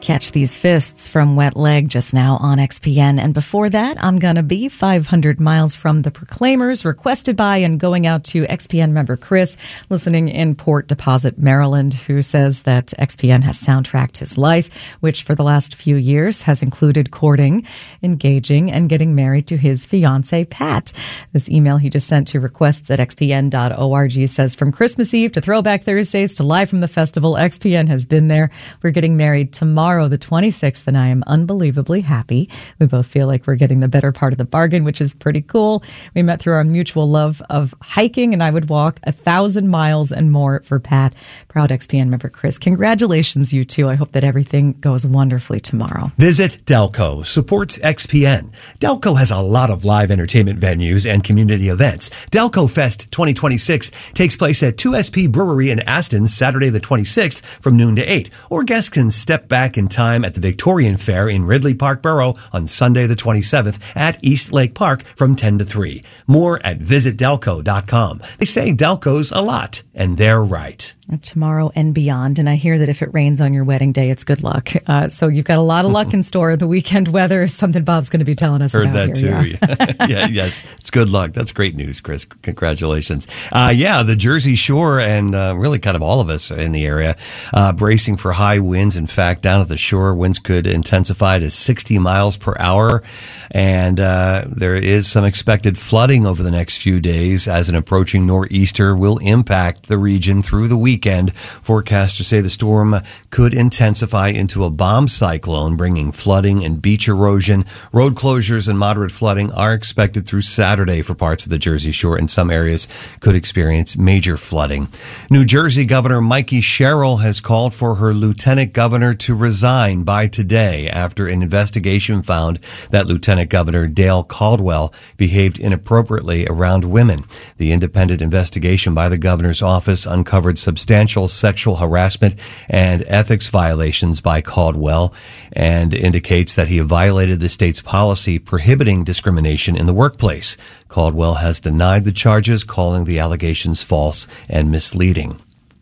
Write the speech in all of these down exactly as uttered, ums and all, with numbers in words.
Catch These Fists from Wet Leg just now on X P N. And before that, I'm Gonna Be five hundred miles from the Proclaimers, requested by and going out to X P N member Chris, listening in Port Deposit, Maryland, who says that X P N has soundtracked his life, which for the last few years has included courting, engaging, and getting married to his fiancée, Pat. This email he just sent to requests at x p n dot org says, from Christmas Eve to Throwback Thursdays to live from the festival, X P N has been there. We're getting married tomorrow, the twenty-sixth, and I am unbelievably happy. We both feel like we're getting the better part of the bargain, which is pretty cool. We met through our mutual love of hiking, and I would walk a thousand miles and more for Pat. Proud X P N member Chris. Congratulations, you two. I hope that everything goes wonderfully tomorrow. Visit Delco. Supports X P N. Delco has a lot of live entertainment venues and community events. Delco Fest twenty twenty-six takes place at two S P Brewery in Aston Saturday the twenty-sixth from noon to eight. Or guests can step back in time at the Victorian Fair in Ridley Park Borough on Sunday the twenty-seventh at East Lake Park from ten to three. More at visit delco dot com. They say Delco's a lot, and they're right. Tomorrow and beyond. And I hear that if it rains on your wedding day, it's good luck. Uh, so you've got a lot of luck in store. The weekend weather is something Bob's going to be telling us Heard about that here, too. Yeah. yeah, yes. It's good luck. That's great news, Chris. Congratulations. Uh, yeah, the Jersey Shore and uh, really kind of all of us in the area uh, bracing for high winds. In fact, down at the shore, winds could intensify to sixty miles per hour. And uh, there is some expected flooding over the next few days as an approaching nor'easter will impact the region through the weekend. Forecasters say the storm could intensify into a bomb cyclone, bringing flooding and beach erosion. Road closures and moderate flooding are expected through Saturday for parts of the Jersey Shore, and some areas could experience major flooding. New Jersey Governor Mikey Sherrill has called for her lieutenant governor to resign by today after an investigation found that Lieutenant Governor Dale Caldwell behaved inappropriately around women. The independent investigation by the governor's office uncovered substantial sexual harassment and ethics violations by Caldwell and indicates that he violated the state's policy prohibiting discrimination in the workplace. Caldwell has denied the charges, calling the allegations false and misleading.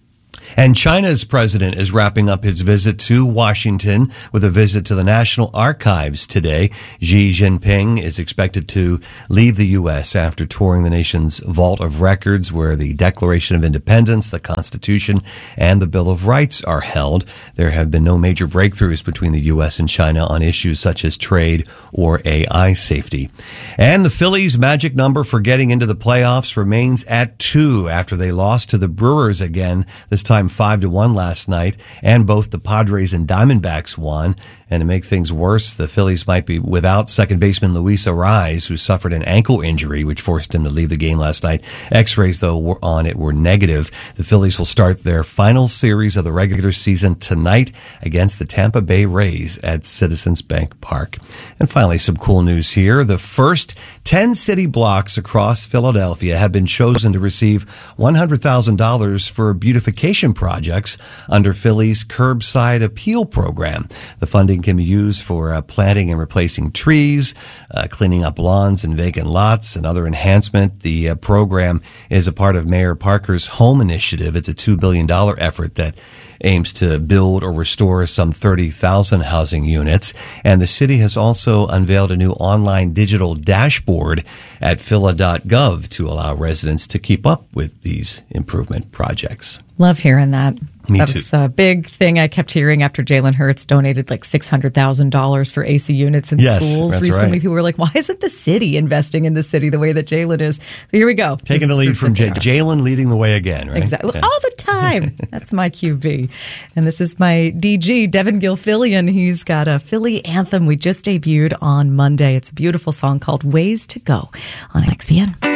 And China's president is wrapping up his visit to Washington with a visit to the National Archives today. Xi Jinping is expected to leave the U S after touring the nation's Vault of Records, where the Declaration of Independence, the Constitution, and the Bill of Rights are held. There have been no major breakthroughs between the U S and China on issues such as trade or A I safety. And the Phillies' magic number for getting into the playoffs remains at two after they lost to the Brewers again, this time five to one last night, and both the Padres and Diamondbacks won. And to make things worse, the Phillies might be without second baseman Luis Arraez, who suffered an ankle injury, which forced him to leave the game last night. X-rays, though, on it were negative. The Phillies will start their final series of the regular season tonight against the Tampa Bay Rays at Citizens Bank Park. And finally, some cool news here. The first ten city blocks across Philadelphia have been chosen to receive one hundred thousand dollars for beautification projects under Philly's Curbside Appeal program. The funding can be used for uh, planting and replacing trees, uh, cleaning up lawns and vacant lots, and other enhancement. The uh, program is a part of Mayor Parker's Home Initiative. It's a two billion dollars effort that aims to build or restore some thirty thousand housing units. And the city has also unveiled a new online digital dashboard at phila dot gov to allow residents to keep up with these improvement projects. Love hearing that. Me that too. was a big thing I kept hearing after Jalen Hurts donated like six hundred thousand dollars for A C units in yes, schools that's recently. Right. Who were like, why isn't the city investing in the city the way that Jalen is? But here we go. Taking the lead from J- Jalen leading the way again, right? Exactly. Yeah. All the time. That's my Q B. And this is my D G, Devin Gilfillian. He's got a Philly anthem we just debuted on Monday. It's a beautiful song called Ways to Go on X P N.